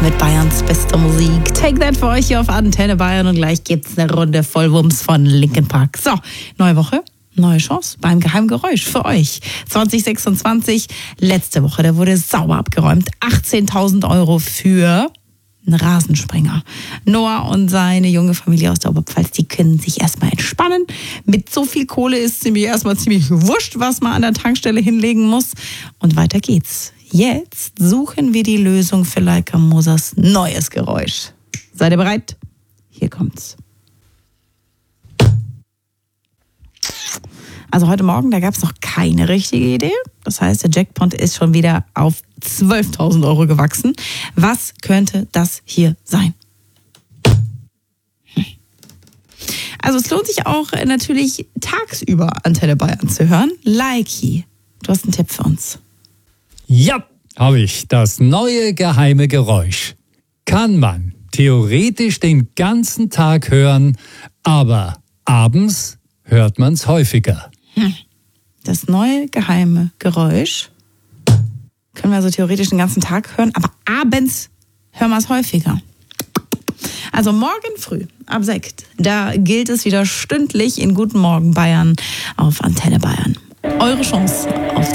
mit Bayerns bester Musik. Take That für euch hier auf Antenne Bayern und gleich gibt's eine Runde Vollwumms von Linkin Park. So, neue Woche. Neue Chance beim Geheimgeräusch für euch. 2026, letzte Woche, da wurde sauber abgeräumt. 18.000 € für einen Rasensprenger. Noah und seine junge Familie aus der Oberpfalz, die können sich erstmal entspannen. Mit so viel Kohle ist erstmal ziemlich wurscht, was man an der Tankstelle hinlegen muss. Und weiter geht's. Jetzt suchen wir die Lösung für Leica Mosers neues Geräusch. Seid ihr bereit? Hier kommt's. Also heute Morgen, da gab es noch keine richtige Idee. Das heißt, der Jackpot ist schon wieder auf 12.000 € gewachsen. Was könnte das hier sein? Also es lohnt sich auch natürlich tagsüber Antenne Bayern zu hören. Likey, du hast einen Tipp für uns. Ja, habe ich. Das neue geheime Geräusch. Kann man theoretisch den ganzen Tag hören, aber abends hört man es häufiger. Das neue geheime Geräusch können wir also theoretisch den ganzen Tag hören, aber abends hören wir es häufiger. Also morgen früh ab 6, da gilt es wieder stündlich in Guten Morgen Bayern auf Antenne Bayern. Eure Chance auf